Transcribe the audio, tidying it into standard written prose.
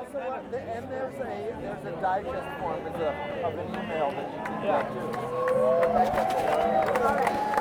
also and there's a digest form of an email that you can get too. But that gets a lot.